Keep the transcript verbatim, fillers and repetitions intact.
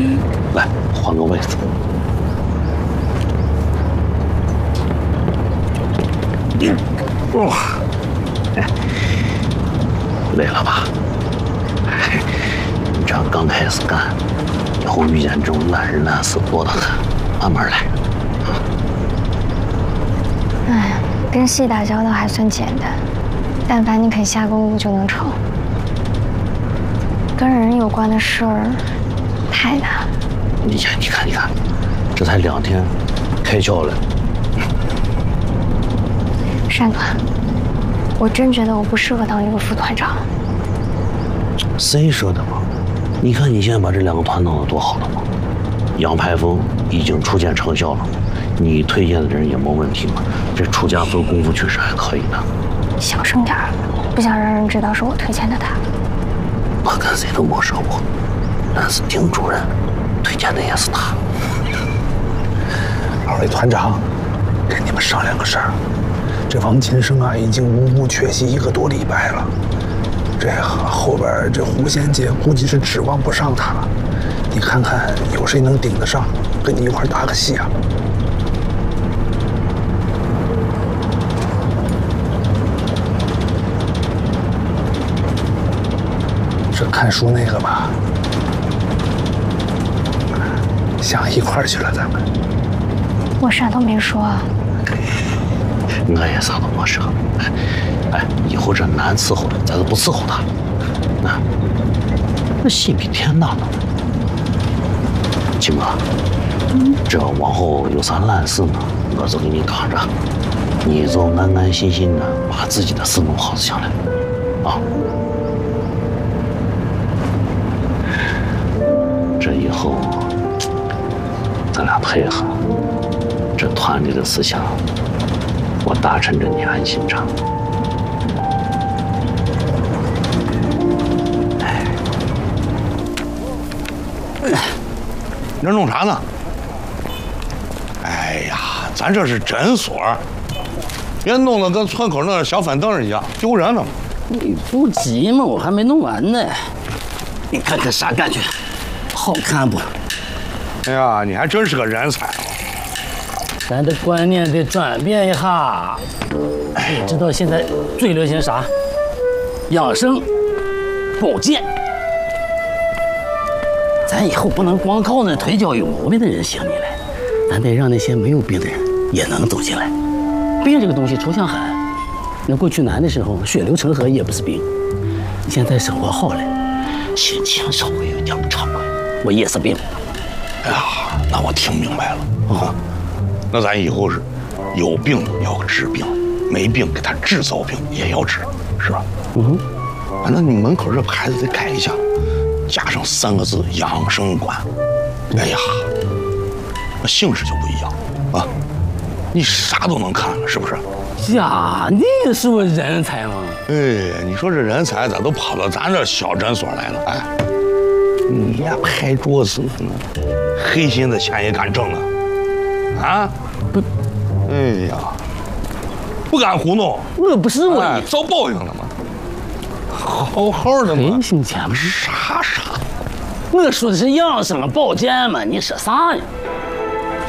来，换个位子。哇，累了吧？你这刚开始干，以后遇见这种烂人烂事多得很，慢慢来。 哎，跟戏打交道还算简单，但凡你肯下功夫就能成。跟人有关的事儿太难了。 你看，你看，你看，这才两天，开窍了。 单团，我真觉得我不适合当一个副团长。 谁说的嘛？你看你现在把这两个团弄得多好了嘛！杨排风已经初见成效了，你推荐的人也没问题嘛。这楚家分功夫确实还可以的。 小声点儿，不想让人知道是我推荐的他。 我跟谁都没说过，但是丁主任推荐的也是他。 二位团长，跟你们商量个事儿。这王金生啊，已经无故缺席一个多礼拜了。这后边这狐仙界估计是指望不上他了。你看看有谁能顶得上，跟你一块搭个戏啊？是看书那个吧？想一块儿去了，咱们。 我啥都没说。 我也啥都没说。哎，以后这难伺候的，咱就不伺候他。那那戏比天大呢。金哥，这往后有啥烂事呢，我就给你扛着，你就安安心心的把自己的事弄好就行了。啊。这以后咱俩配合，这团里的事情我达成着你安心着。哎， 你这弄啥呢？哎呀，咱这是诊所，别弄得跟村口那小板凳一样，丢人了。 你不急嘛，我还没弄完呢。你看这啥感觉？好看不？ 哎呀，你还真是个人才啊！ 咱的观念得转变一下。你知道现在最流行啥？养生、保健。咱以后不能光靠那腿脚有毛病的人行你来，咱得让那些没有病的人也能走进来。病这个东西抽象很，那过去难的时候血流成河也不是病，现在生活好了，心情稍微有点不畅快，我也是病。 哎呀，那我听明白了啊。那咱以后是有病要治病，没病给他制造病也要治，是吧？ 嗯， 反正你门口这牌子得改一下，加上三个字“养生馆”。哎呀，那性质就不一样啊！你啥都能看了，是不是？ 呀，你也是我人才嘛！ 哎，你说这人才咋都跑到咱这小诊所来了？哎，你呀拍桌子呢，黑心的钱也敢挣啊？啊？ 不， 哎呀，不敢糊弄。 我不是我， 哎，遭报应了吗？好好的嘛， 黑心钱嘛， 傻傻。 我说的是养生保健嘛，你说啥呀？